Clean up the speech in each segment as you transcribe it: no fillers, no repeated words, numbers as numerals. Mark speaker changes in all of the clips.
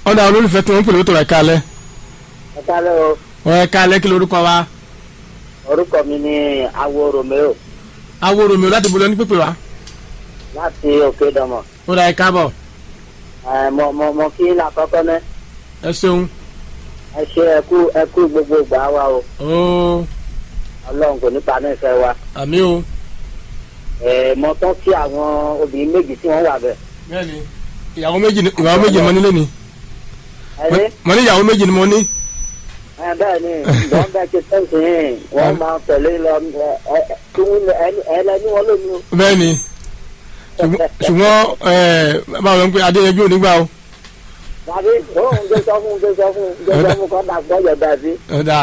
Speaker 1: ọ̀dà olólùfẹ́ tí wọ́n ń pè lóòótọ́ ẹ̀ka alẹ́.
Speaker 2: ẹ̀ka alẹ́ o.
Speaker 1: ẹ̀ka alẹ́ kí lorúkọ wa.
Speaker 2: orúkọ mi ni Awo Romeo.
Speaker 1: Awo Romeo láti bolo ní pípé wa.
Speaker 2: láti òkè dọmọ.
Speaker 1: ó dà ẹ̀ka bọ̀.
Speaker 2: mo kí n àkọ́kọ́ náà.
Speaker 1: ẹ ṣeun.
Speaker 2: ẹ ṣe ẹkú gbogbo ìgbà wa o. Ọlọ́run kò ní pa ní ìfẹ́ wa.
Speaker 1: àmín o.
Speaker 2: mo tán kí àwọn obìnrin méjì tí wọ́n wà bẹ̀.
Speaker 1: bẹ́ẹ̀ni ìyàwó méjì mo nílé ni.
Speaker 2: ẹni.
Speaker 1: mo ní ìyàwó méjì ni mo ní.
Speaker 2: bẹ́ẹ̀ ni wọ́n bẹ́ẹ̀ ti tẹ́ǹtì yìí wọ́n máa tẹ̀lé lọ ẹlẹ́ni wọn lómi o.
Speaker 1: bẹ́ẹ̀ni ṣùgbọ́n báwo ń pè adéyẹjú onígbà o.
Speaker 2: tàbí òun gbé sọ fún kọ́ dàgbọ́ yọ̀dà sí.
Speaker 1: ọ̀dà.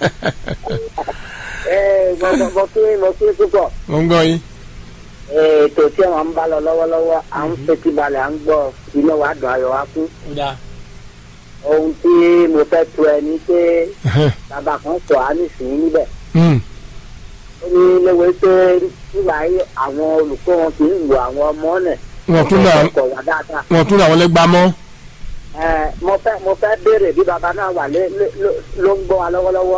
Speaker 2: mo kí púpọ̀.
Speaker 1: mo ń gbọ́ yín.
Speaker 2: ètò tí wọn ń bá lọ lọ́wọ́lọ́wọ́ à ń fetí balẹ̀ à ń gbọ́ inú wa dùn ayọ̀ wa kú. ohun tí mo fẹ́ tu ẹ ní pé bàbá kan sọ á nísìnyí níbẹ̀. ó ní léwé pé nígbà yí àwọn olùkọ́ wọn kì í lu àwọn ọmọ náà.
Speaker 1: wọ́n tún làwọn lẹ́gbàá mọ́.
Speaker 2: mo fẹ́ béèrè bí bàbá náà wà ló ń gbọ́ wa lọ́wọ́lọ́wọ́.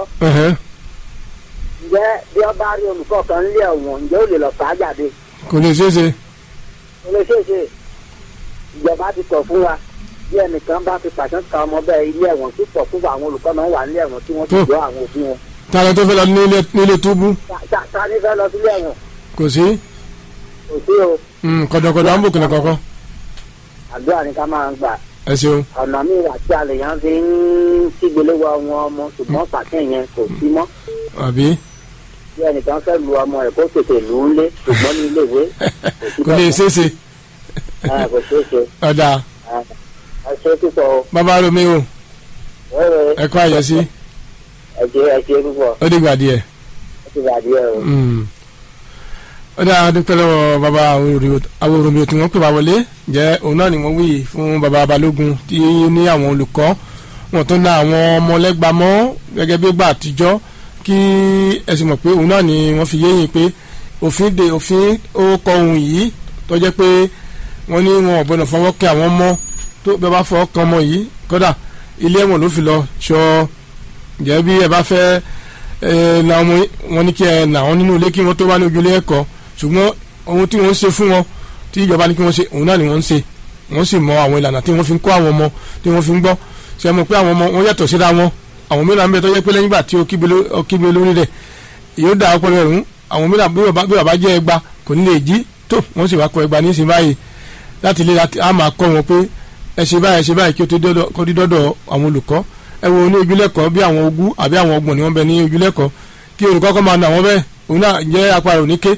Speaker 2: ǹjẹ́ bí ọ bá rí olùkọ́ kan lé ẹ̀wọ̀n ǹjẹ́ ó lè lọ fà á jáde.
Speaker 1: kò lè ṣeé ṣe.
Speaker 2: kò lè ṣeé ṣe. ìjọba ti kọ̀ fún wa bí ẹnìkan bá fi pàṣẹ kan ọmọ bẹ́ẹ̀ ilé ẹ̀wọ̀n tó pọ̀ fún àwọn olùkọ́ náà wà nílé ẹ̀wọ̀n tí wọ́n ti jọ àwọn òbí wọn.
Speaker 1: ta ló tó fẹ́ lọ nílé túbú.
Speaker 2: ta ni fẹ́ lọ sílé ẹ̀wọ̀n.
Speaker 1: kò sí.
Speaker 2: kò sí o.
Speaker 1: kọ̀dọ̀kọ̀dọ̀ à ń bò kìnnà kankan.
Speaker 2: àdúrà ni ká máa ń gbà.
Speaker 1: ẹ ṣeun.
Speaker 2: ọ̀nà míì wà tí àlèyàn fi ń kígbeléwọ wọn ọmọ ṣùgbọ́n pàṣẹ yẹn kò sí mọ́.
Speaker 1: àbí.
Speaker 2: bí ẹnìkan fẹ́ lu ọmọ ẹ̀ kó tètè lù ú lé ṣùgbọ́n ní ilé ìwé
Speaker 1: kò lè ṣeé ṣe.
Speaker 2: kò ṣeé ṣe.
Speaker 1: ọ̀dà.
Speaker 2: ẹ ṣe púpọ̀ o.
Speaker 1: bàbá Romeo ẹ kọ́ àyẹ̀sí.
Speaker 2: ẹ ṣe púpọ̀.
Speaker 1: ó dìgbà díẹ̀.
Speaker 2: ó dìgbà díẹ̀ o.
Speaker 1: ó dáa dúpẹ́ lọ́wọ́ bàbá Awo Romeo tí wọ́n pè wá wọlé jẹ́ òun náà ni wọ́n wí fún bàbá Balógun tí ní àwọn olùkọ́ wọn tó ná àwọn ọmọ lẹ́gbàá mọ́ gẹ́gẹ́ bí gbà àtijọ́ kí ẹ sì mọ̀ pé òun náà ni wọ́n fi yéyìn pé òfin ó kọ ohun yìí tó jẹ́ pé wọ́n ní wọn ò gbọ́dọ̀ fọwọ́ kẹ́ àwọn ọmọ tó bẹ́ẹ̀ bá fọwọ́ kan ọmọ yìí kódà ilé ẹ̀wọ̀n ló fi lọ ṣọ jẹ́ bí ẹ bá fẹ́ na ọmọ wọn ní kí ẹ nà wọn nínú ilé kí wọ́n tó wá ní ojúlé ẹ̀kọ́ ṣùgbọ́n ohun tí wọ́n ń ṣe fún wọn tí ìjọba ní kí wọ́n ṣe òun náà ni wọ́n ń ṣe wọ́n sì mọ àwọn ìlànà tí wọ́n fi ń kọ́ àwọn ọmọ tí wọ́n fi ń gbọ́ ṣe mọ̀ pé àwọn ọmọ wọn yàtọ̀ síra wọn àwọn mìíràn bẹ tó yẹ pé lẹ́yìn ìgbà tí ó kígbe lórí rẹ̀ yóò dá ọpọlọ rẹ̀ rún àwọn mìíràn bí bàbá jẹ́ ẹgba kò ní lè jí tó wọ́n sì wá kọ ẹgba ní ìsìn báyìí láti lè á máa kọ́ wọn pé ẹ ṣe báyìí kí ó tó di dọ́dọ̀ àwọn olùkọ́ ẹ wo ní ojúlẹ̀kọ́ bí àwọn ogún àbí àwọn ọgbọ̀n ni wọ́n bẹ ní ojúlẹ̀kọ́ kí olùkọ́ kọ́ máa nà wọ́n bẹ́ẹ̀ òun náà jẹ́ apá rẹ̀ òníké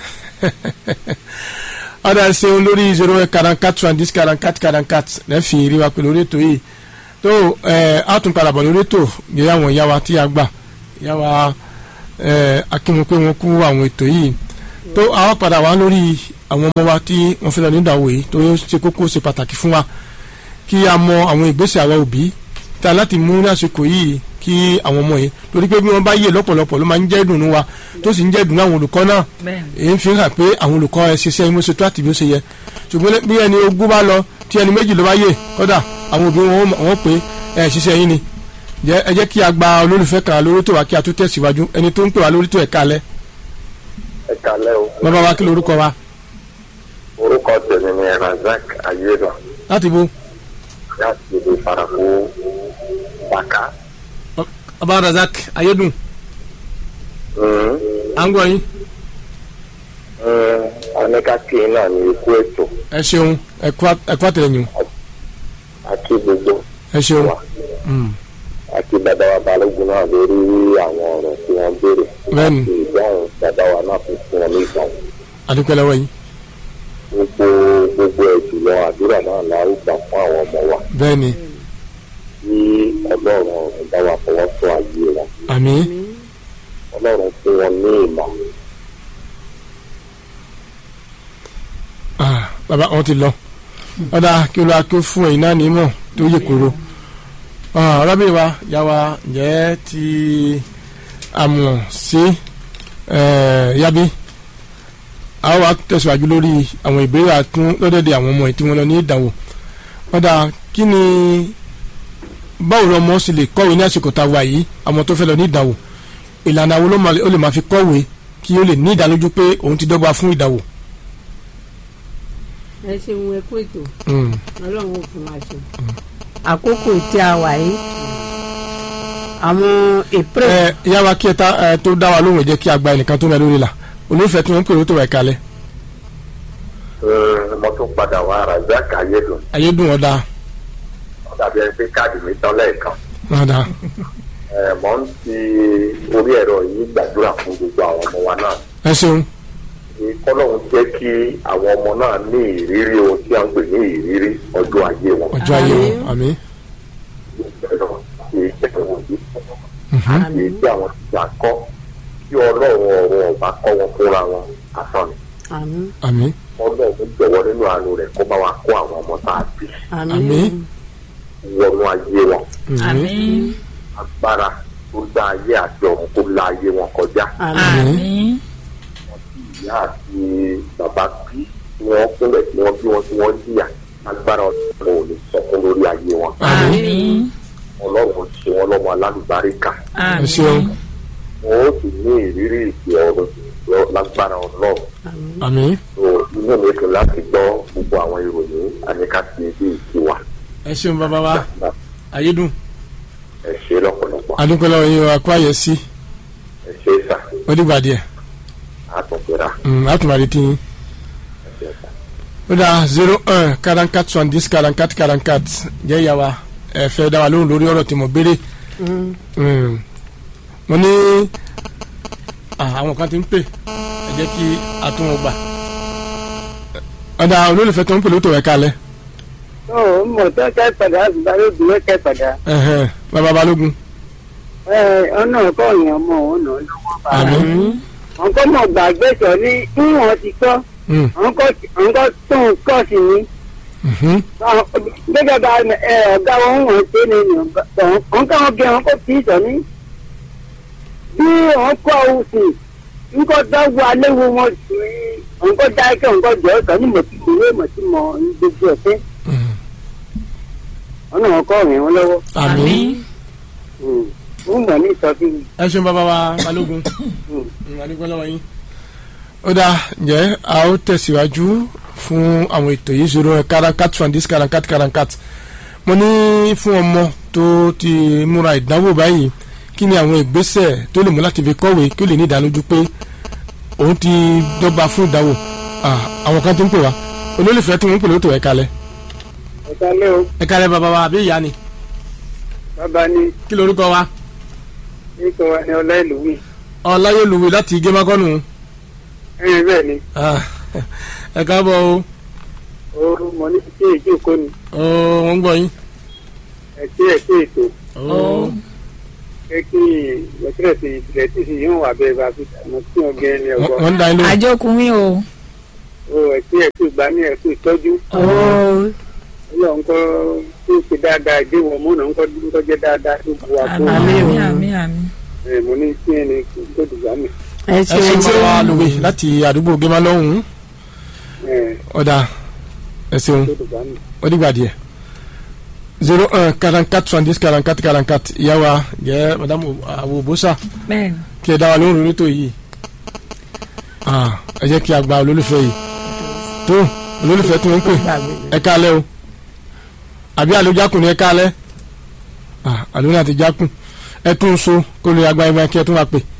Speaker 1: ọ̀dà ṣeun lórí 044 lẹ́fì rí wa pé lórí ètò yìí tó a tún padà bọ̀ lórí ètò yẹ àwọn ìyá wa tí a gbà ìyá wa akínmu pé wọ́n kú àwọn ètò yìí tó a padà wá lórí àwọn ọmọ wa tí wọ́n fẹ́ lọ ní ìdánwò yìí tó ṣe kókó ṣe pàtàkì fún wa kí a mọ àwọn ìgbésẹ̀ àwa òbí tá láti mú ní àsìkò yìí kí àwọn ọmọ yìí torí pé bí wọ́n bá yé lọ́pọ̀lọpọ̀ ló máa ń jẹ́ ìdùnnú wa tó sì ń jẹ́ ìdùnnú àwọn olùkọ́ náà èyí fi hàn pé àwọn olùkọ́ ẹ ṣiṣẹ́ ìmọ̀ ṣètò àti bí ó ṣe yẹ ṣùgbọ́n bí ẹni ogún bá lọ tí ẹni méjì ló bá yé kódà àwọn òbí wọn pé ẹ ṣiṣẹ́ yín ni ẹ jẹ́ kí a gba olólùfẹ́ kan lórí tó wá kí a tó tẹ̀síwájú ẹni tó ń pè wá lórí tó ẹ̀ka alẹ́.
Speaker 3: ẹ̀ka alẹ́ o.
Speaker 1: bàbá wa kí lorúkọ wa.
Speaker 3: orúkọ tèmi ni Razak Ayédà.
Speaker 1: láti bo.
Speaker 3: láti ibi Ìfarako Bàkà.
Speaker 1: bàbá Razak Ayédùn. à ń gbọ́ yín.
Speaker 3: anẹ́kàkì náà ní ikú ètò.
Speaker 1: ẹ ṣeun ẹ̀kú àtẹ̀yìn.
Speaker 3: àti gbogbo.
Speaker 1: ẹ ṣeun.
Speaker 3: àti bàbá wa Balógun náà lórí àwọn ọ̀rọ̀ tí wọ́n béèrè.
Speaker 1: bẹ́ẹ̀ni.
Speaker 3: àti ìdáhùn bàbá wa náà fi fún wọn ní ìdáhùn.
Speaker 1: adúpẹ́ lọ́wọ́ yín.
Speaker 3: gbogbo ẹ̀ jùlọ àdúrà náà la ó gbà fún àwọn ọmọ wa.
Speaker 1: bẹ́ẹ̀ni.
Speaker 3: kí Ọlọ́run bá wa fọwọ́ tó ayé wọn.
Speaker 1: àmín.
Speaker 3: Ọlọ́run fún wọn ní ìmọ̀.
Speaker 1: bàbá wọn ti lọ ọ̀dà kí olú akó fún ẹ̀yin náà nímọ̀ tó yẹ kóró ọlọ́bìnrin wa yà wá jẹ́ ti àmọ̀ sí yabi àwọn wa tẹ̀síwájú lórí àwọn ìbéèrè àtún lọ́dẹ̀dẹ̀ àwọn ọmọ tí wọ́n lọ ní ìdánwò ọ̀dà kí ni báwo ni ọmọ sì lè kọ̀wé ní àsìkò tá a wà yìí ọmọ tó fẹ́ lọ ní ìdánwò ìlànà wo ó lè máa fi kọ̀wé kí ó lè ní ìdánilójú pé òun ti dọ́gba fún ìdánwò.
Speaker 4: ẹ ṣeun ẹ kú ètò ọlọ́run ò fún wa ṣe àkókò tí a wà yìí àwọn èpè.
Speaker 1: ìyá wa kí ẹ tó dá wa lóhùn ẹ jẹ́ kí a gba ẹnìkan tó mẹ́ lórí la olùfẹ́ tí wọ́n ń pè lóto wà ìkàlẹ̀.
Speaker 3: mo tún padà wá Razak Ayédùn.
Speaker 1: Ayédùn ọ̀dà.
Speaker 3: dàbí ẹni pé káàdì mi tán lẹ́ẹ̀kan.
Speaker 1: ọ̀dà.
Speaker 3: mo ń fi orí ẹ̀rọ yìí gbàdúrà fún gbogbo àwọn ọmọ wa náà.
Speaker 1: ẹ ṣeun.
Speaker 3: kọ́lọ́hún jẹ́ kí àwọn ọmọ náà ní ìrírí ohun tí a ń pè ní ìrírí ọjọ́ ayé wọn.
Speaker 1: ọjọ́ ayé wọn àmín.
Speaker 3: àti tí àwọn ti gbà kọ́ tí ọlọ́run ọ̀run ọ̀bá kọ́ wọn fúnra wọn asán ni.
Speaker 1: àmín.
Speaker 3: ọlọ́run jọ̀wọ́ nínú àánú rẹ̀ kó bá wa kó àwọn ọmọ tá a bí.
Speaker 1: àmín.
Speaker 3: wọnú ayé wọn.
Speaker 4: àmín.
Speaker 3: agbára tó dá ayé àti ọ̀run kó la ayé wọn kọjá.
Speaker 4: àmín.
Speaker 3: ìyá àti bàbá bí wọ́n kúnlẹ̀ tí wọ́n bí wọn tí wọ́n jìyà agbára ọ̀run ò ní sọkún lórí ayé wọn.
Speaker 4: àmín.
Speaker 3: ọlọ́run ṣe wọn lọ́mọ alálùbáríkà.
Speaker 1: ẹ ṣeun.
Speaker 3: wọn ó sì ní ìrírí ìfẹ́ ọ̀run lágbára ọlọ́run.
Speaker 1: àmín.
Speaker 3: inú mi kò láti gbọ́ gbogbo àwọn ìròyìn àníkàtì ibi ìkíwà.
Speaker 1: ẹ ṣeun bàbá wa Ayédùn.
Speaker 3: ẹ ṣe lọ́pọ̀lọpọ̀.
Speaker 1: adúpẹ́ lọ́wọ́ yín wa kó àyè sí.
Speaker 3: ẹ ṣe sà.
Speaker 1: ó dìgbà díẹ̀.
Speaker 3: àtúnfẹ́ra.
Speaker 1: àtúnmọ̀dé tí yín.
Speaker 3: ẹ ṣe sà.
Speaker 1: ó dà 01 44 70 44 44 jẹ́ ìyá wa ẹ fẹ́ dá wa lóhùn lórí ọ̀rọ̀ tí mo béèrè. mo ní àwọn kan ti ń pè ẹ jẹ́ kí a tún wọn gbà. ọ̀dà olólùfẹ́ tó ń pè lóto ẹ̀ kalẹ̀.
Speaker 2: mo tó kẹ́ padà balógun ló kẹ́ padà.
Speaker 1: bàbá balógun.
Speaker 2: ọ̀nà ọkọ̀ yẹn mọ̀ ọ̀nà lọ́wọ́ bá a.
Speaker 1: àmín.
Speaker 2: ọ̀nkọ́ mọ̀ gbàgbé sọ ní ìwọ̀n ti kọ́ ọ̀nkọ́ tó ń kọ́ sí ni. gẹ́gẹ́ bá ọ̀gá wọn wọ̀n ṣe ni ọ̀nkọ́ wọn gé wọn kó tí ì sọ ní. bí wọn kọ́ ọ̀hún sí nkọ́ dọ́gba aléwu wọn sí ọ̀nkọ́ dákẹ́ ọ̀nkọ́ jọ́ sọ ní mọ̀tí mọ̀ ní gbogbo ẹ̀fẹ́. ọ̀nà ọkọ̀ rìn wọn lọ́wọ́.
Speaker 1: àmín.
Speaker 2: ń mọ̀ ní ìsọfí.
Speaker 1: ẹ ṣeun bàbá wa balógun. adúgbò lọ́wọ́ yín. ó dáa ǹjẹ́ a ó tẹ̀síwájú fún àwọn ètò yìí 01 44 70 44 44. mo ní fún ọmọ tó ti múra ìdánwò báyìí kí ni àwọn ìgbésẹ̀ tó lè mú láti fi kọ̀wé kí ó lè ní ìdánilójú pé òun ti dọ́gba fún ìdánwò. àwọn kan tó ń pè wá olólùfẹ́ tí wọ́n ń pè lóto ẹ̀ kalẹ̀.
Speaker 2: ẹ kalẹ́ o.
Speaker 1: ẹ kalẹ̀ bàbá wa àbí ìyá ni.
Speaker 2: bàbá ni.
Speaker 1: kí lorúkọ wa.
Speaker 2: orúkọ wa ni Ọláìlúwì.
Speaker 1: Ọláyélúwì láti gémákọ́nù.
Speaker 2: bẹ́ẹ̀ ni.
Speaker 1: ẹ káàbọ̀ o.
Speaker 2: ooru mọ ní kí èjì òkò ni.
Speaker 1: wọ́n ń gbọ́ yín.
Speaker 2: ẹ kí ètò. kí ìgbẹ́sẹ̀sì ìbílẹ̀ tí sì yóò wà bẹ́ẹ̀ bá fi mọ̀ sí ọgẹ́ ní ọgbọ́n.
Speaker 1: wọ́n ń dá inú.
Speaker 4: àjọkùnrin o.
Speaker 2: ẹ kí ìgbà ní ẹ kú ìtọ́jú. ọlọ́run kọ́ tó ṣe dáadáa ìdíwọ̀ mọ́nà ń kọ́ jẹ́ dáadáa tó bu àpò.
Speaker 4: àmín.
Speaker 2: mo ní kí ẹni tó dùgbà mi.
Speaker 4: ẹ ṣe
Speaker 1: bàbá lówe láti àdúgbò gémá lọ́hùn-ún. ọ̀dà ẹ ṣeun ó dìgbà díẹ̀ 01 44 70 44 44 ìyá wa jẹ́ madame awobosa kí ẹ dá wa lóhùn lórí ètò yìí. ẹ jẹ́ kí a gba olólùfẹ́ yìí tó olólùfẹ́ tó ń pè ẹ kálẹ́ o àbí àlójákùn ni ẹ kálẹ́ àlóní àti jákùn ẹ tún so kó lè agbá ẹgbẹ́ kí ẹ tún wá pè.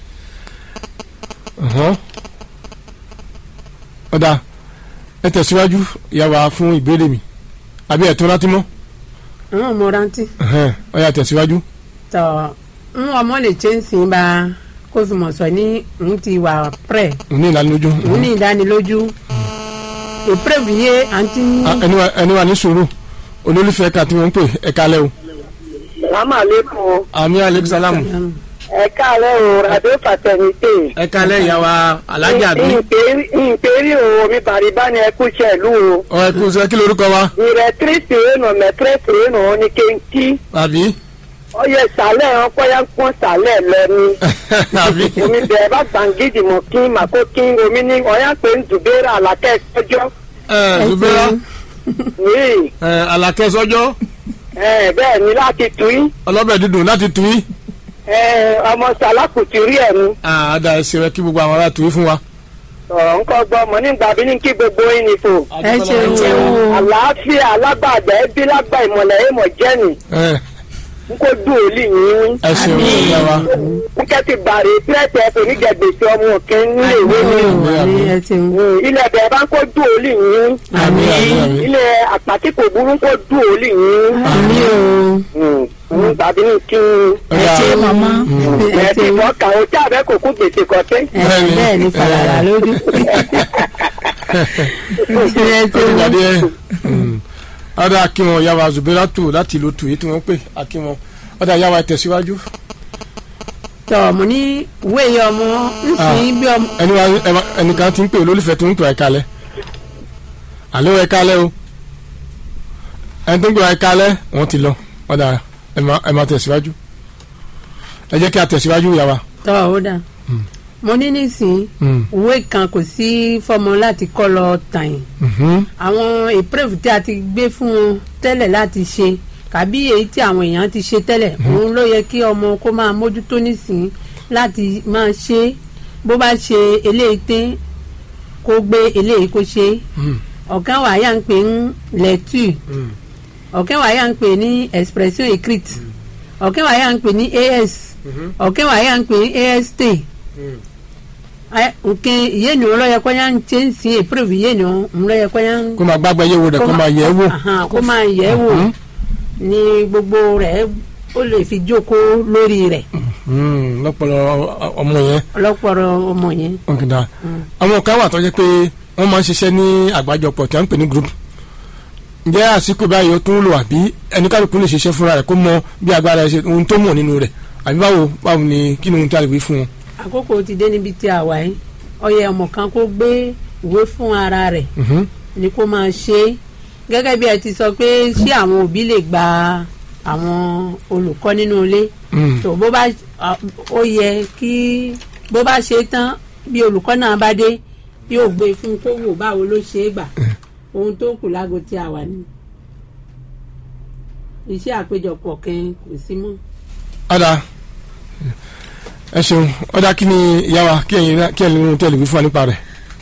Speaker 1: ọ̀dà ẹ tẹ̀síwájú ìyá wa fún ìbéèrè mi àbí ẹ̀ tó rántí mọ́.
Speaker 4: àwọn ọmọ rántí.
Speaker 1: ọ̀yà tẹ̀síwájú.
Speaker 4: tọ́ ń ọmọ lè ṣe ń sìn bá kó fi mọ̀ sọ ní ń ti wà pẹ́.
Speaker 1: òun ní ìdánilójú.
Speaker 4: òun ní ìdánilójú. ìpèrèbù yé àǹtí.
Speaker 1: ẹni wà ní sùúrù olólùfẹ́ ká tí wọ́n ń pè ẹ kálẹ́ o.
Speaker 2: Salamu alaikum.
Speaker 1: Àmì aleykum salamu.
Speaker 2: Ẹ kálẹ́ o, Radio Fraternité.
Speaker 1: Ẹ kálẹ́ ìyá wa Alájà bí.
Speaker 2: Ìpèrí o, mi bàrí bá ní ẹkú ṣẹ̀lú o.
Speaker 1: Ẹ kú sẹ́ kí lorúkọ wa.
Speaker 2: Ìrẹ̀tírìsì èèyàn mẹ́tírẹ́sì èèyàn ní kéńtì.
Speaker 1: Àbí.
Speaker 2: Ọyẹ sàlẹ̀ wọn kọ́yá ń pọ́n sàlẹ̀ lọ ni.
Speaker 1: Àbí.
Speaker 2: Omi bẹ̀rẹ̀ bá gbàngídì mọ̀ kí màkó kí omi ní ọyá pé ń Zubera Àlàkẹ́ sọ́jọ́.
Speaker 1: Zubera.
Speaker 2: Oui.
Speaker 1: Àlàkẹ́ sọ́jọ́.
Speaker 2: bẹ́ẹ̀ ni láti tu yín.
Speaker 1: ọlọ́bẹ̀ dídùn láti tu yín.
Speaker 2: ọmọ sàlákù ti rí ẹ̀ ni.
Speaker 1: àdá ẹsẹ̀ rẹ kí gbogbo àwọn ará tu yín fún wa.
Speaker 2: nǹkan gbọ́ ọmọ nígbà bí ní kí gbogbo yín ni fò.
Speaker 4: ẹ ṣeun.
Speaker 2: àlàáfíà alágbàdá ẹbí lágbà ìmọ̀lẹ̀ èèmọ̀ jẹ́ni. n kò dùn òlì yín.
Speaker 1: ẹ ṣeun ìyá wa.
Speaker 2: n kẹ́ ti bàrẹ̀ pírẹ́tì ẹ̀fọ́ níjẹ̀gbèsè ọmọ òkè nílé ìwé mi. ilẹ̀ bẹ̀rẹ̀ bá ń kó dùn òlì yín. ilẹ̀ àpàtì kò burú kó dùn òlì yín. tàbí ní kí
Speaker 4: ẹ ṣe màmá
Speaker 2: ẹ ti fọ́ kà ó tí àbẹ́ kò kú gbèsè kọ́tẹ́.
Speaker 4: bẹ́ẹ̀ ni falala lójú.
Speaker 1: ọ̀dà akínwọ̀n yàrá Zuberatu láti ìlú tùyí tí wọ́n pè akínwọ̀n ọ̀dà yàrá tẹ̀síwájú.
Speaker 4: tọ́ mo ní ìwé yìí ọmọ ń sìn bí ọmọ.
Speaker 1: ẹnìkan ti ń pè olólùfẹ́ tó ń pè ẹ̀ka lẹ̀ àlọ́ ẹ̀ka lẹ̀ o ẹni tó ń pè ẹ̀ka lẹ̀ wọ́n ti lọ ọ̀dà ẹ máa tẹ̀síwájú ẹ jẹ́ kí a tẹ̀síwájú yàrá.
Speaker 4: tọ́ ó dà mo ní nísìnyí ìwé kan kò sí fọmọ láti kọ́ lọ tàn yín àwọn ìpréfù tí a ti gbé fún wọn tẹ́lẹ̀ láti ṣe kàbí èyí tí àwọn èèyàn ti ṣe tẹ́lẹ̀ òun ló yẹ kí ọmọ kó máa mójútó nísìnyí láti máa ṣe bó bá ṣe eléyìí tẹ́ kó gbé eléyìí kó ṣe ọ̀kan wà yà ń pè ní lecture ọ̀kan wà yà ń pè ní expression écrite ọ̀kan wà yà ń pè ní AS ọ̀kan wà yà ń pè ní AST nke iye ni ọlọ́yẹ kọ́ yá ń ṣe ń sin èpèrèvì iye ni ọlọ́yẹ kọ́ yá ń.
Speaker 1: kó máa gbàgbé yẹ̀wò rẹ̀ kó máa yẹ̀ wò.
Speaker 4: kó máa yẹ̀ wò ní gbogbo rẹ̀ ó lè fi jókòó lórí rẹ̀.
Speaker 1: lọ́pọ̀lọ́ ọmọ yẹn.
Speaker 4: lọ́pọ̀lọ́ ọmọ yẹn.
Speaker 1: ọ̀gẹ̀dà àwọn kan wà tó jẹ́ pé wọ́n máa ń ṣiṣẹ́ ní àgbájọpọ̀ tí wọ́n ń pè ní group. ǹjẹ́ àsìkò báyìí ó tún lò àbí ẹnikálukú lè ṣiṣẹ́ fúnra rẹ̀ kó mọ bí agbára ẹ̀ ṣe ohun tó mọ̀ nínú rẹ̀ àbí báwo ni kí ni ohun tí a lè wí fún wọn.
Speaker 4: àkókò ti dé níbi tí a wà yìí ọyẹ ọmọ kan kó gbé ìwé fún ara rẹ̀ ni kó máa ṣe gẹ́gẹ́ bí ẹ ti sọ pé ṣé àwọn òbí lè gba àwọn olùkọ́ nínú ilé tó bó bá ó yẹ kí bó bá ṣe tán bí olùkọ́ náà bá dé yóò gbé fún kó wò báwo ló ṣe é gbà ohun tó kù lágo tí a wà ní iṣẹ́ àpéjọpọ̀ kan kò sí mọ́.
Speaker 1: ọ̀dà ẹ ṣeun ọ̀dà kí ni ìyá wa kí ẹ̀yin nínú tẹ̀lé wí fún wa nípa rẹ̀.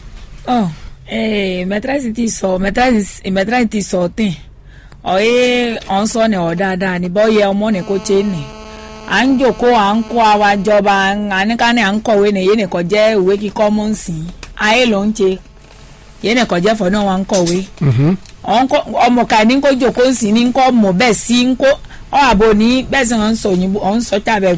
Speaker 5: maîtresse ti sọ tẹ̀ ọ̀yẹ́ ọ̀nsọ́ ni ọ̀ dáadáa ní bọ́ yẹ ọmọ ní kó tẹ́ ní à ń jòkó à ń kó àwa jọba àníkànnì à ń kọ̀wé ní yéèní kò jẹ́ ìwé kíkọ́ mọ́ ń sìn ayé ló ń ṣe yéèní kò jẹ́ fọ́ náà wà ń kọ̀wé ọmọ ká ní kó jòkó ń sìn ní kó mọ̀ bẹ́ẹ̀ sí ń kó ọ àbò ní bẹ́ẹ̀ sì ń sọ òyìnbó ọ̀ ń sọ tábẹ́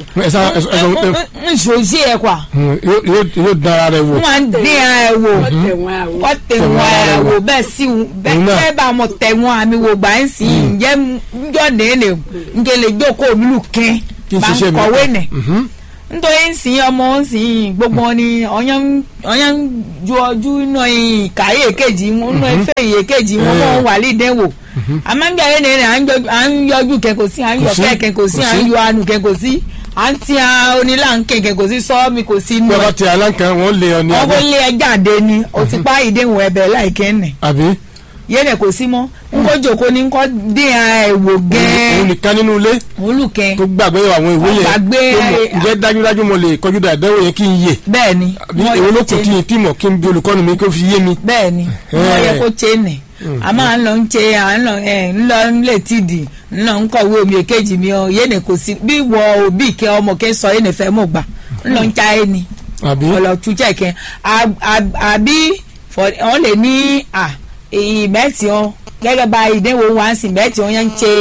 Speaker 5: ń ṣòṣì ẹ̀ kwa.
Speaker 1: yóò dán ara rẹ wò.
Speaker 5: wọ́n dín ara ẹ̀ wò kọ́ tẹ̀wọ̀n ẹ̀ wò bẹ́ẹ̀ sí bẹ́ẹ̀ bá mọ̀ tẹ̀wọ̀n àmì wò gbà ń sìn ǹjẹ́ ǹjọ́ nìyẹn ǹjẹ́ lè jókòó mi lù kẹ́ bá ń kọ̀wé nẹ̀ nítorí ń sìn ọmọ ń sìn gbogbo ni ọ̀yàn ń ju ojú náà ìkàyè kejì wọn náà ìfẹ́ ìyè kejì wọn wọ́n wà lídẹ́ wò àmọ́nbí ayé nìyẹn à ń yọjú kẹ́kọ̀ọ́ sí à ń yọ fẹ́ kẹ́kọ̀ọ́ sí à ń yọ anu kẹ́kọ̀ọ́ sí à ń tí onílànkè kẹ́kọ̀ọ́ sí sọ́ọ́mì kò sí inú ẹ̀.
Speaker 1: bọ́lá ti aláǹkà wọn lé ọ ní abẹ́.
Speaker 5: wọ́n lé ẹ jáde ni o ti pa ìdéhùn ẹ̀bẹ̀ láìkẹ́ nì.
Speaker 1: àbí.
Speaker 5: yéèdè kò sí mọ́ nkó jòkó ní nkó dín ẹ wò gẹ́ẹ́.
Speaker 1: òun nìkan nínú ilé.
Speaker 5: olùkẹ́.
Speaker 1: tó gbàgbé àwọn ìwé yẹn.
Speaker 5: gbàgbé
Speaker 1: ǹjẹ́ dájúdájú mo lè kọjú da ìdánwò yẹn kí n yè.
Speaker 5: bẹ́ẹ̀ni.
Speaker 1: bí èwo ló kù tí mọ̀ kí n bí olùkọ́ni mi kó fi yé mi.
Speaker 5: bẹ́ẹ̀ni wọ́n yẹ kó tẹ́ nì àmọ́ à ń lọ ń ṣe à ń lọ lè tìdì ń lọ ń kọ̀wé omi èkejì mi ọ yéèdè kò sí bí wọ òbí kẹ ọmọ kẹ sọ yéèdè fẹ́ mọ̀ gbà ń lọ ń ta ẹ ni. ọlọ́túnjẹ́ kẹ àbí wọ́n lè ní ìmẹ́tì ọ́ gẹ́gẹ́ bá ìdẹ́wò wá sí mẹ́tì wọn yẹn ń ṣe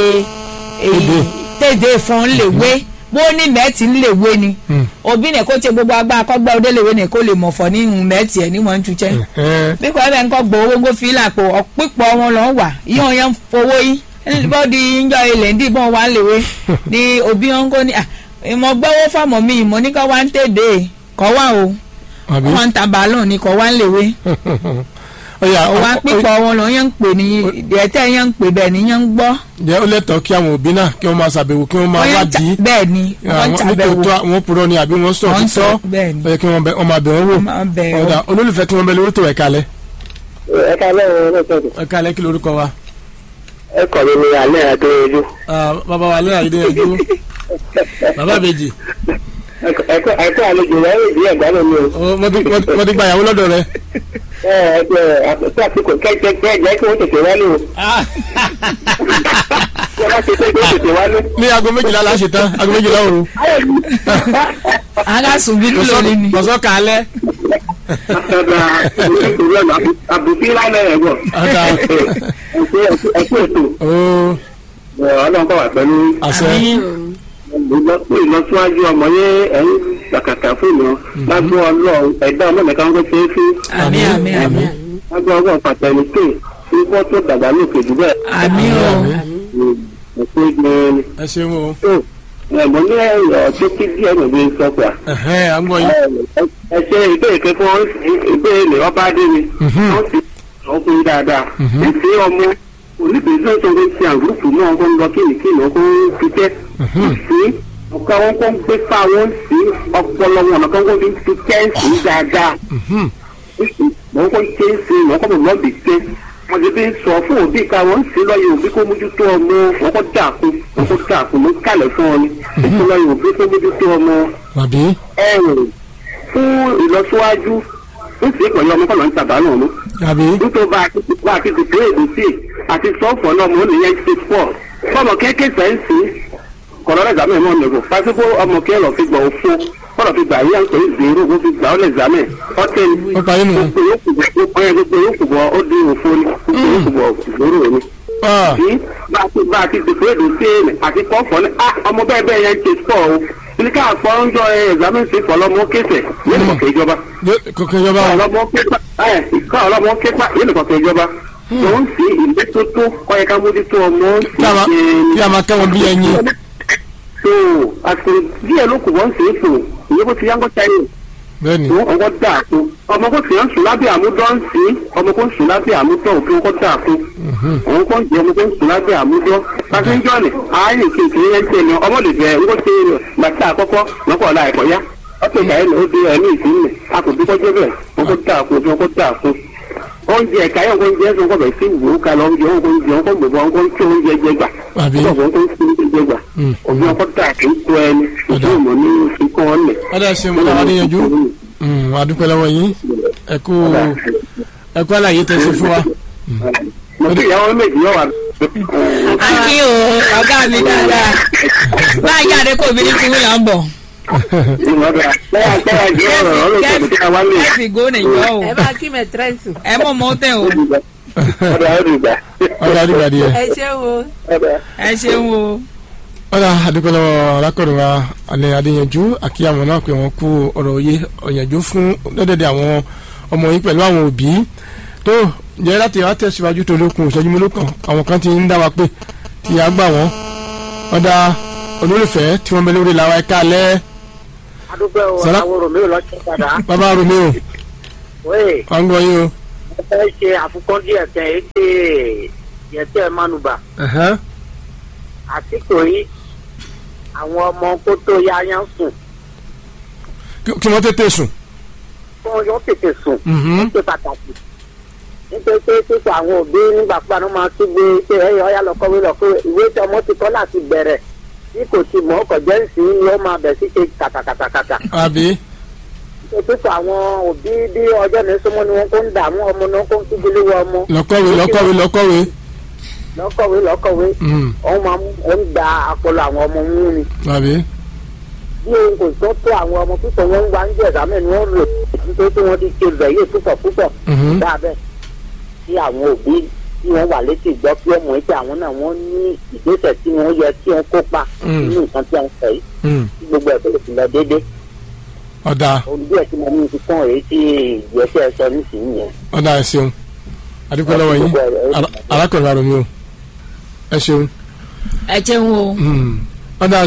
Speaker 5: tèdè fún lè wé bó ní mẹ́tì ń lè wé ni òbí nìkó ṣe gbogbo agbá akọ́gbá òde lè wé ní kó lè mọ̀ fọ́ ní ìhun mẹ́tì ẹ̀ ní wọ́n ń túṣẹ́ bí kò ẹ̀bẹ̀ ń kọ́ gbọ́ owó ń kó fi làpò ọ̀pípọ̀ wọn lọ́ wà yíyan yẹn ń fowó yìí bọ́ọ̀dì yíyọ ilẹ̀ ń dìbọn wà lè wé ní òbí wọn kó ní ìmọ̀ gbọ́wọ́ fámọ̀ mi ìmọ̀ ní kọ́ wá ń tèdè kọ́ wá o wọ́n ń ta bàálù ní kọ́ wá ń lè wé ọwọ́ pípọ̀ wọn lọ yẹn ń pè ní ìdẹ́tẹ̀ yẹn ń pè bẹ́ẹ̀ ni yẹn ń gbọ́.
Speaker 1: jẹ́ ó lẹ́tọ̀ọ́ kí àwọn òbí náà kí wọ́n máa ṣàbẹ̀wò kí wọ́n máa wádìí.
Speaker 5: bẹ́ẹ̀ ni wọ́n ṣàbẹ̀wò
Speaker 1: nítòótọ́ wọ́n purọ́ ni àbí wọ́n sọ títọ́ ó yẹ kí wọ́n máa bẹ̀ wọ́n wò. ọ̀dà olólùfẹ́ tí wọ́n bẹ lórí tó ẹ̀ka lẹ́.
Speaker 2: ẹ̀ka lẹ́
Speaker 1: ẹ̀ka lẹ́ kí lorúkọ wa.
Speaker 2: ẹ kọ̀ mi ní alẹ́ adéyẹjú.
Speaker 1: bàbá wa alẹ́ adéyẹjú bàbá ìbejì.
Speaker 2: ẹ̀kọ́ àlejò rẹ̀ ń rí ẹ̀gbá lómi o.
Speaker 1: mo ti gba ìyàwó lọ́dọ̀ rẹ.
Speaker 2: àpótí àsìkò kẹ́kẹ́ jẹ́ kí wọ́n tètè wálé o.
Speaker 1: ní aago méjìlá la ṣe tán aago méjìlá òru.
Speaker 5: ara sùn bí lórí ni.
Speaker 1: kọ̀sọ́ kàálẹ̀.
Speaker 2: àbùkí lálẹ́ rẹ̀ bọ̀. ẹ̀kú ètò. ọlọ́run kọ́ wà pẹ̀lú.
Speaker 1: àṣẹ.
Speaker 2: ìlọsíwájú ọmọ yẹn ẹ̀yìn kàkàkà fún mi lágbó ọlọ́run ẹ̀dá ọmọ nìkan kó ṣe é fún.
Speaker 5: àmín àmín àmín.
Speaker 2: lágbó ọlọ́run pàtẹ́ni pé kí wọ́n tó dàgbà lókè jù bẹ́ẹ̀.
Speaker 5: àmín o.
Speaker 1: ẹ ṣeun o.
Speaker 2: mo ní ẹ̀rọ tó kí díẹ̀ níbi sọ́kà.
Speaker 1: à ń gbọ́ yín.
Speaker 2: ẹ ṣe ìbéèrè kẹ́kọ̀ọ́ ìbéèrè lè wọ́n bá dé mi. wọ́n ti sọ fún mi dáadáa. ìfẹ́ ọmọ oníbèsè tó ń ṣe àgùrùkù náà kó ń lọ kíníkíní kó ń fi tẹ́. sí ọ̀ka wọn kó ń gbé fá wọn sí ọpọlọ wọn ọ̀nà kan kó fi tẹ́ sí dáadáa. wọ́n kó ń ṣe é sí wọ́n kó mọ̀ lọ́ọ̀bì tẹ́ wọ́n ti fi sọ fún òbí ká wọ́n sí lọ́yẹ̀ òbí kó mójútó ọmọ wọ́n kó dàkú ló kálẹ̀ fún ọ ni ètò lọ́yẹ̀ òbí kó mójútó ọmọ. fún ìlọsíwájú ó sì pẹ̀lú ọmọ kọ́nà ń tàbá náà mú. nítorí bá a ti dìbò èdè sí àti sọ́ọ̀fọ̀ náà mo nìyẹn ti pọ̀ fọmọ kéékèèké sẹ́ǹsì kọ̀ọ̀rọ̀ ẹ̀zámẹ̀ mọ́ nìbò pàṣípò ọmọ kẹ́rọ̀ fi gbọ̀ òfo kọ́nà fi gbà yíyá ń pè é zèrò ó fi gbà ó lẹ̀ zámẹ̀ ọ̀tẹ̀ ni gbogbo yóò bọ̀ ó di òfo ni gbogbo yóò bọ̀ zèrò ni. bá a ti dìbò èdè sí èmi àti kọ́ọ̀fọ̀ ní ọmọ bẹ́ẹ̀ yẹn ti pọ̀ o ní ká àpọ̀ ń jọ ẹ̀zámẹ̀ sí fọlọ́mọ kéṣẹ̀ yẹn nìkan kéjọba ọlọ́mọ képa yẹn nìkan kéjọba wọ́n sì ilé tó tó kọ́yẹ ká mójútó ọmọ
Speaker 1: kí a máa kẹ́wọ̀n bí ẹyin.
Speaker 2: so àti díẹ̀ ló kù wọ́n sì ń fò ìyẹn bó ti yá ń kọ́ táyé.
Speaker 1: bẹ́ẹ̀ni.
Speaker 2: ọkọ̀ dà tó ọmọ kò sì ń sùn lábẹ́ àmúdọ́ ń sí ọmọ kò ń sùn lábẹ́ àmúdọ́ òfin ọkọ̀ dà tó ọmọ kò ń jẹ ọmọ kò ń sùn lábẹ́ àmúdọ́ pàṣẹjọ́ ni ààyè kéèké yẹn ń tẹ̀ ní ọmọ lè jẹ ńkọ́ ṣe gbàtà àkọ́kọ́ lọ́kọ̀ ọ̀la ẹ̀kọ́ yá ọ̀pẹ̀ ìgbà yẹn ló dé ẹ̀mí ìsinmi akọ̀dúkọ́jọ́ bẹ́ẹ̀ ọkọ̀ dà tó ọkọ̀ dà tó oúnjẹ ẹ̀ka yẹn oúnjẹ ẹ̀sùn kọ̀ bẹ̀ sí ìwò ká lọ oúnjẹ oúnjẹ ọkọ̀ gbogbo ọkọ̀ tí oúnjẹ jẹ gbà ọkọ̀ tó ń fi oúnjẹ gbà òbí ọkọ̀ tà kí n tó ẹni òbí ìmọ̀ ní ìfikún ọ̀lẹ̀.
Speaker 1: ọ̀dà ṣe mo náà níyanjú àdúpẹ́ lọ́wọ́ yín ẹ kú àlàyé tẹ́ ṣe fún wa.
Speaker 2: mo ti ìyàwó méjì yọ̀ wá.
Speaker 5: àkí o ọ̀gá mi dáadáa báyìí jáde kò bí ní ti wí là ń bọ̀. ẹ fi góòlù yọ o.
Speaker 4: ẹ bá kí mẹ tírẹ́sì.
Speaker 5: ẹ mọ̀ mọ́ tẹ̀ o.
Speaker 1: ọ̀dà àdìgbà díẹ̀.
Speaker 4: ẹ ṣeun o.
Speaker 5: ẹ ṣeun o.
Speaker 1: ọ̀dà àdúpẹ́ lọ́wọ́ alákọ̀ọ́dọ̀ wa alẹ́ adéyanjú àkíyàmọ̀ náà pé wọ́n kú ọ̀rọ̀ òye ọ̀yànjú fún lọ́dẹ̀dẹ̀ àwọn ọmọ yìí pẹ̀lú àwọn òbí tó jẹ́ láti wá tẹ̀síwájú tó lókun ìṣẹ́jú mélòó kan àwọn kan ti ń dá wa pé tí a gbà wọ́n ọ̀dà olólùfẹ́ tí wọ́n bẹ lórí làwọn ẹ̀ka alẹ́.
Speaker 2: adúgbò àwọn romeo lọ́sẹ̀ padà.
Speaker 1: bàbá romeo. wọ́n ń gbọ́ yín o.
Speaker 2: mo fẹ́ ṣe àfikún díẹ̀ tẹ̀ ẹ́ pé yẹtẹ̀ manuba. àsìkò yìí àwọn ọmọ kó tó yáyán sùn.
Speaker 1: kí wọ́n tètè sùn.
Speaker 2: kí wọ́n tètè sùn. ó ṣe pàtàkì. nítorí pé títí àwọn òbí nígbà pípa ló máa kígbe pé ẹ̀yọ́ ọ̀yá lọ́kọ́wé ìwé tí ọmọ ti kọ́ láti bẹ̀rẹ̀ bí kò ti mọ̀ ọkọ̀ jẹ́ ìsìn ni ó máa bẹ̀ sí ṣe kàtàkàtàkàtà.
Speaker 1: àbí.
Speaker 2: nítorí àwọn òbí bí ọjọ́ ní súnmọ́ ni wọ́n kó ń dààmú ọmọ náà kó ń kígbe lé ọmọ.
Speaker 1: lọ́kọ̀wé.
Speaker 2: òun máa ń gba ọpọlọ àwọn ọmọ mú ni.
Speaker 1: àbí.
Speaker 2: bí ohun kò tó tó àwọn ọmọ púpọ̀ wọn ń wá ń jẹ́ ìdámẹ́ ni wọ́n lò nítorí pé wọ́n ti ṣe bẹ̀yẹ púpọ̀ dábẹ́ tí àwọn òbí tí wọ́n wà létí gbọ́ pé ọmọ yìí pé àwọn náà wọ́n ní ìgbésẹ̀ tí wọ́n yẹ kí wọ́n kópa nínú nǹkan tí wọ́n fẹ́ yìí tí gbogbo ẹ̀ tó lè fi lọ déédéé.
Speaker 1: ọ̀dà.
Speaker 2: olùdíẹ̀ tí mo ní ti kàn èyí tí ìgbésẹ̀ sọ nísìnyí yẹn.
Speaker 1: ọ̀dà ẹ ṣeun adúpẹ́ lọ́wọ́ yín alákọ̀ọ́lá romi o ẹ ṣeun.
Speaker 5: ẹ ṣeun o.
Speaker 1: ọ̀dà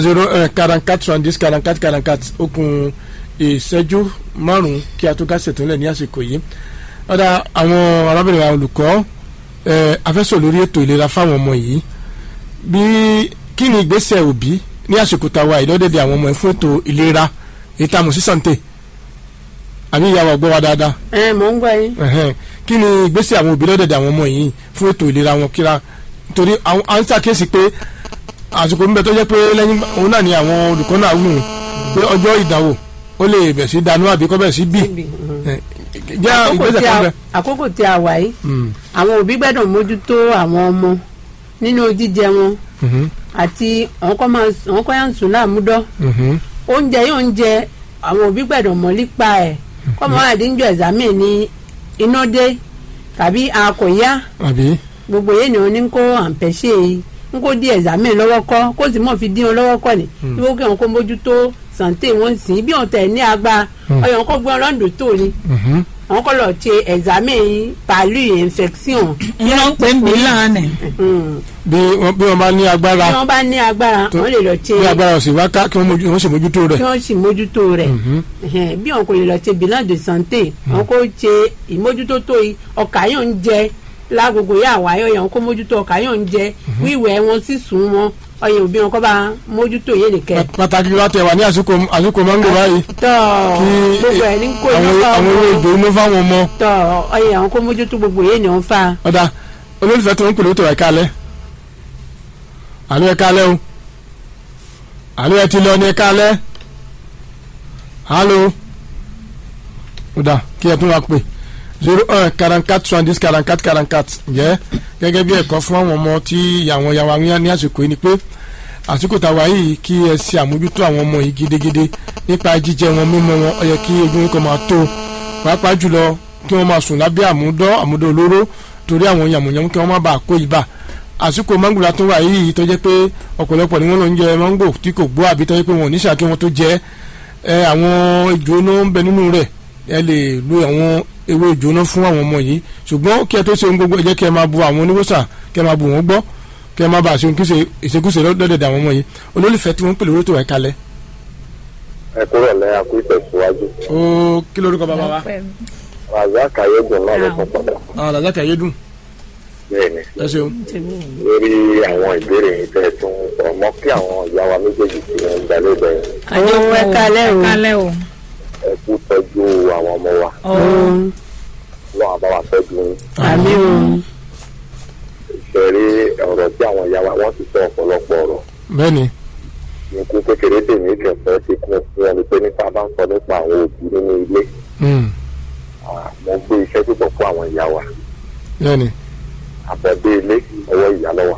Speaker 1: 044 okùn ìṣẹ́jú márùn-ún kí a tó ká ṣètò ní àsìkò yìí. ọ̀dà àwọn arábìnrin àwọn olùkọ́ afẹ́sọ̀ lórí ètò ìlera fáwọn ọmọ yìí bí kí ni ìgbésẹ̀ òbí ní àsìkò tàwa ìdọ́dẹ̀dẹ̀ àwọn ọmọ ẹ̀ fún ètò ìlera èyí tá a mọ̀ sí sàǹtẹ̀ àbí ìyàwó ọgbọ́n wa dáadáa.
Speaker 4: mò ń gbọ́ yín.
Speaker 1: kí ni ìgbésẹ̀ àwọn òbí lọ́dẹ̀dẹ̀ àwọn ọmọ yìí fún ètò ìlera wọn kíra nítorí àwọn à ń ṣàkíyèsí pé àsìkò ń bẹ tó jẹ́ pé lẹ́yìn òun náà ni àwọn olùkọ́ náà wù ú pé ọjọ́ ìdánwò ó lè bẹ̀ sí dànù àbí kọ́ bẹ̀ sí bì jẹ́ ìgbésẹ̀ kan bẹ.
Speaker 4: àkókò tí a wà yìí àwọn òbí gbọ́dọ̀ mójútó àwọn ọmọ nínú jíjẹ wọn àti àwọn kọ́ yà ń sùn láàmúdọ́ oúnjẹ yóò ń jẹ àwọn òbí gbọ́dọ̀ mọ̀ nípa ẹ̀ kọ́mọ àdínjọ ẹ̀zámì ní iná dé tàbí akọ̀yá gbogbo yẹn ni wọn ní kó àǹpẹ̀ṣẹ̀ yìí n kò di ẹ̀zámì lọ́wọ́ kọ́ kó sì mọ̀ fi dín wọn lọ́wọ́ kọ́ ni ìwọ kí wọn kó mójútó sàǹtẹ̀ wọn sì bí wọn tẹ̀ ní agba ọyàn kó gbọ́n lọ́ndọ̀ tó ni wọn kọ́ lọ ṣe ẹ̀zámì pàlú infection.
Speaker 5: iná ń pè ń bí láàánẹ̀.
Speaker 1: bí wọ́n bá ní agbára
Speaker 4: wọ́n lè lọ ṣe.
Speaker 1: bí agbára ọ̀sìn wá ká kí wọ́n sì mójútó rẹ̀.
Speaker 4: kí wọ́n sì mójútó rẹ̀ bí wọn kò lè lọ ṣe bilan de santé wọn kò ṣe ìmójútó tó yìí ọkà yóò ń jẹ lágogo yà wáyọ yẹn kó mójútó ọkà yóò ń jẹ wíwẹ̀ wọn sísun wọn ọyẹ òbí wọn kọ́ bá mójútó yé nìkẹ́.
Speaker 1: pàtàkì láti ẹ̀wà ní àsìkò mango báyìí.
Speaker 4: gbogbo ẹ̀ ní kó
Speaker 1: àwọn owó ìdò inú fáwọn ọmọ.
Speaker 4: ọyẹ àwọn kó mójútó gbogbo yé ni wọ́n fa.
Speaker 1: ọ̀dà olólùfẹ́ tó ń pèlè ó tó ẹ̀ka alẹ́ àlọ́ ẹ̀ka alẹ́ o àlọ́ ẹ̀ ti lọ ní ẹ̀ka alẹ́ alo ọ̀dà kí ẹ tún wá pè 01 44 70 44 jẹ́ gẹ́gẹ́ bí ẹ̀kọ́ fún àwọn ọmọ tí àwọn yàwá ní àsìkò yìí ni pé àsìkò tàwa yìí kí ẹ ṣe àmójútó àwọn ọmọ yìí gidigidi nípa jíjẹ wọn mímọ́ wọn ó yẹ kí egun kò máa tó pàápàá jùlọ kí wọ́n máa sùn lábẹ́ àmúdó olóró torí àwọn yàmùyàmù kí wọ́n má bàa kó ibà àsìkò mángòlá tó wà yìí tó jẹ́ pé ọ̀pọ̀lọpọ̀ ni wọ́n lọ ń jẹ mángò tí kò gbó àbí tó jẹ́ pé wọn ò ní ṣàkí wọn tó jẹ àwọn ìjóná ń bẹ nínú rẹ̀ ẹ lè lo àwọn ewé ìjóná fún àwọn ọmọ yìí ṣùgbọ́n kí ẹ tó ṣe ohun gbogbo ẹ jẹ́ kí ẹ máa bu àwọn oníwòsàn kí ẹ máa bu wọn gbọ́ kí ẹ máa bá àṣe ìṣekúṣe lọ́dẹ̀dẹ̀ àwọn ọmọ yìí olólùfẹ́ tí wọ́n ń pè lórí tó wà kalẹ̀.
Speaker 3: ẹ kúrò lẹ́yìn àkú ìtẹ̀síwájú.
Speaker 1: ó kí lórúkọ bàbá wa.
Speaker 3: Razak Ayédùn náà ló sọ padà.
Speaker 1: Razak Ayédùn.
Speaker 3: bẹ́ẹ̀ni
Speaker 1: ẹ ṣeun.
Speaker 3: lórí àwọn ìbéèrè yìí tẹ́ tún ọmọ kí àwọn ìyá wa méjèèjì tí wọ́n ń dalé bẹ́ẹ̀.
Speaker 4: àjọpọ̀ ẹ kalẹ́ o.
Speaker 3: ẹ kú tọ́jú àwọn ọmọ wa. lọ́wọ́ àbáwá tọ́jú yín.
Speaker 4: àmín o.
Speaker 3: ìṣẹ̀rí ọ̀rọ̀ tí àwọn ìyá wa wọ́n ti sọ ọ̀pọ̀lọpọ̀ ọ̀rọ̀.
Speaker 1: bẹ́ẹ̀ni.
Speaker 3: ikú kékeré tèmi kẹfẹ́ ti kún fún ẹni pé nípa bá ń sọ nípa àwọn òbí nínú ilé. mo gbé iṣẹ́ púpọ̀ fún àwọn ìyá wa.
Speaker 1: bẹ́ẹ̀ni.
Speaker 3: àbọ̀dé ilé ọwọ́ ìyá ló wà.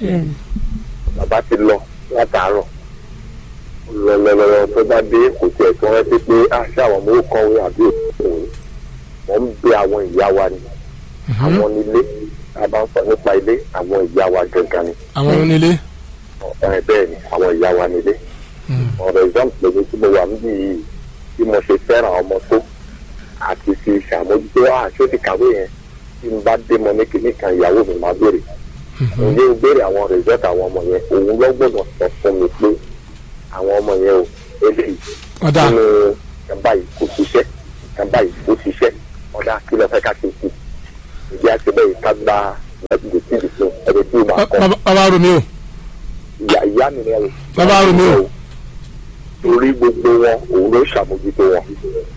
Speaker 3: bàbá ti lọ látàárọ̀ lọ́lọ́lọ́lọ́ tó bá dé kò tiẹ̀ tó rántí pé àṣà àwọn ọmọ òkànwé àbí òkùnrin wọ́n ń bẹ àwọn ìyá wa ni àwọn nílé a bá ń sọ nípa ilé àwọn ìyá wa gangan ni.
Speaker 1: àwọn onílé.
Speaker 3: bẹ́ẹ̀ ni àwọn ìyá wa nílé. ọ̀rọ̀ example mi tí mo wà níbí yìí bí mo ṣe fẹ́ràn ọmọ tó àti fi ṣàmójútó àṣọ ti kàwé yẹn tí n bá dé mọ ní kíní kan ìyàwó mi máa béèrè. ǹjẹ́ o béèrè àwọn result àwọn ọmọ yẹn òun lọ́gbọ̀dọ̀ sọ fún mi pé àwọn ọmọ yẹn o eléyìí nínú kàmbá yìí kò ṣiṣẹ́ kàmbá yìí kò ṣiṣẹ́ ọ̀dà kí ló fẹ́ ká ṣe sí ìdí àti bẹ́ẹ̀ ká gba ẹ̀dùn tí ì fún ẹni tí ì máa kọ́.
Speaker 1: bàbá Romeo.
Speaker 3: ìyá mi ni ẹ o.
Speaker 1: bàbá Romeo.
Speaker 3: torí gbogbo wọn òun ló ṣàmójútó wọn.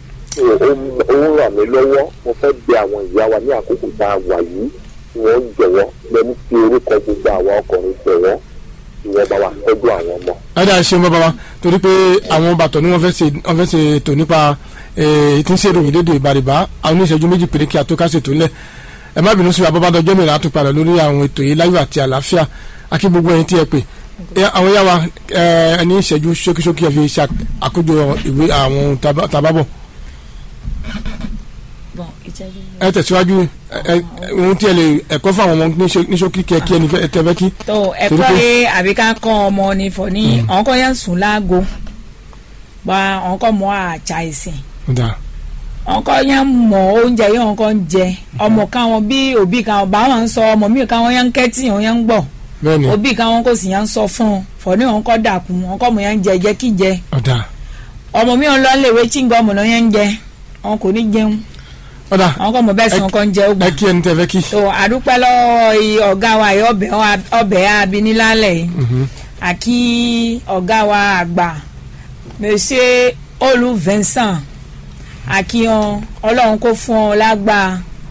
Speaker 3: ó ràn mí lọ́wọ́ mo fẹ́ bẹ àwọn ìyá wa ní àkókò tá a wà yìí tí wọ́n jọ̀wọ́ lẹ́nu tí orúkọ gbogbo àwọn ọkùnrin jọ̀wọ́ ìwọ̀n bá wa tọ́jú àwọn ọmọ.
Speaker 1: ẹ̀dá ṣeun bàbá wa torí pé àwọn bàtọ̀ ni wọ́n fẹ́ ṣe ètò nípa ìtúnṣe ìròyìn lédè ìbàrìbá àwọn oníṣẹ́jú méjì péré kí a tó ká ṣètò ńlẹ̀ ẹ má bínú sí wa bọ́bá dọjọ́ mìíràn àtúpalẹ̀ lórí àwọn ètò yìí láyọ̀ àti àlàáfíà akí gbogbo ẹ̀yin tí ẹ pè àwọn yá wa ẹni ìṣẹ́jú ṣókíṣókí ẹ fi ṣe àkójọ ìwé àwọn tababọ̀ ẹ tẹ̀síwájú ohun tí ẹ lè ẹ̀kọ́ fún àwọn ọmọ ní ṣókí kí ẹni tẹ́fẹ́ kí.
Speaker 5: tó ẹ̀kọ́ yẹ àbí ká kọ́ ọmọ ní fọ ní ọ̀nkọ́ yẹn sùn láago bá ọ̀nkọ́ mọ́ àjà ìsìn ọ̀nkọ́ yẹn mọ̀ oúnjẹ yẹn ọ̀nkọ́ ń jẹ ọmọ káwọn bí òbí káwọn bá wọn sọ ọmọ mi káwọn yẹn ń kẹ́tì wọn yẹn ń gbọ̀ òbí káwọn kò sì yẹn ń sọ fún un fọ ní ọ̀nkọ́ dàkú ọ̀nkọ́ mọ̀ yẹn ń jẹ kí jẹ ọmọ mi ò lọ léwé chíngọ́ ọmọ náà yẹn ń jẹ wọn kò ní jẹun
Speaker 1: ọ̀dà
Speaker 5: àwọn kò mọ̀ bẹ́ẹ̀ sàn kàn jẹ́ ogun.
Speaker 1: ẹ kí ẹni tẹ́ fẹ́ kí.
Speaker 5: tó àdúpẹ́ lọ́wọ́ ọ̀gá wa yìí ọbẹ̀ abinilálẹ̀ yìí àkí ọ̀gá wa àgbà monsieur Olú Vincent àkíyan ọlọ́run kó fún ọ lágbà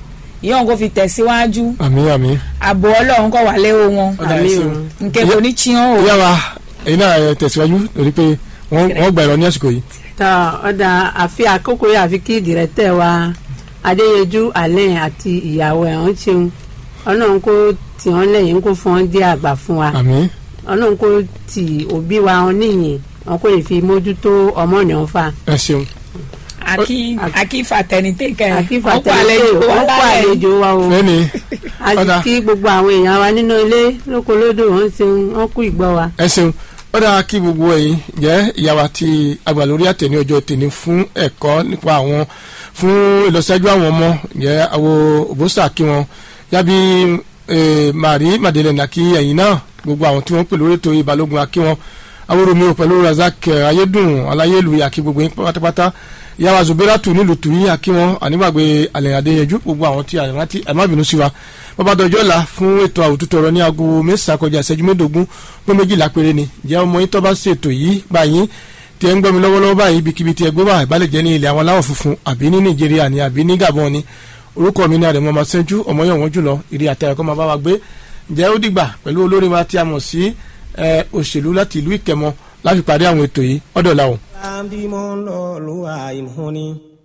Speaker 5: ìyọ́n kò fi tẹ̀síwájú
Speaker 1: àmín
Speaker 5: àbò ọlọ́run kọ́ wà léwo wọn nke kò ní tiyan o.
Speaker 1: ìyá wa èyí náà tẹ̀síwájú lórí pé wọ́n gbà ẹ̀rọ ní àsìkò yìí.
Speaker 4: tọ́ ọ̀dà àfi àkókò yìí àfi kí dìrẹ́tẹ̀ wa Adéyẹjú Alẹ́ àti ìyàwó ẹ̀ ń ṣeun ọlọ́run kó tì wọ́n lẹ́yìn kó fún wọn jẹ́ àgbà fún wa ọlọ́run kó tì òbí wa wọn níyìn wọn kò lè fi mójútó ọmọ yẹn fa.
Speaker 1: ẹ ṣeun.
Speaker 5: Aki fraternité kẹ
Speaker 4: ọkọ àlejò wa o àti kí gbogbo àwọn èèyàn wa nínú ilé lókolódò wọn ṣeun wọn kú ìgbọ́ wa.
Speaker 1: ẹ ṣeun ó dára kí gbogbo ẹ̀yin jẹ́ ìyá wa ti àgbà lórí àtẹ̀ní ọjọ́ tèmi fún ẹ̀kọ́ nípa àwọn fún ìlọsíwájú àwọn ọmọ jẹ́ àwọn òbóṣà kí wọn yábí Marie Madeleine àkí ẹ̀yin náà gbogbo àwọn tí wọ́n pè lórí ètò Ìbálògun àkí wọn aworomi ò pẹ̀lú Razak ayédùn aláyélu àkí gbogbo yín pátápátá ìyáwó Zuberatu nílùú tùyí àkí wọn ànígbàgbé alẹ́ Adéyẹjú gbogbo àwọn tí àrántí àmàbínú sí wa bàbá dọjọ́ la fún ètò àwòtútù ọ̀rọ̀ ní aago 9 kọjá ìṣẹ́jú mẹ́ẹ̀ẹ́dógún pé 12 péré ni jẹ́ ọmọ yín tó bá ṣètò yìí báyìí tí ẹ ń gbọ́ mi lọ́wọ́lọ́wọ́ báyìí ibikíbi tí ẹ gbé wà ìbálẹ̀ jẹ́ ní ilẹ̀ àwọn aláwọ̀ funfun àbí ní Nàìjíríà ni àbí ní Gabon ni orúkọ mi ní Àrẹ̀mọ Máṣẹ́jú ọmọ yẹn wọ́n jùlọ ìrì àtẹ̀rẹ̀kọ́ máa bá wa gbé jẹ́ ó dìgbà pẹ̀lú olórin wa tí a mọ̀ sí òṣèlú láti ìlú Ìkẹmọ láti parí àwọn ètò yìí ọ̀dọ̀ làwọn.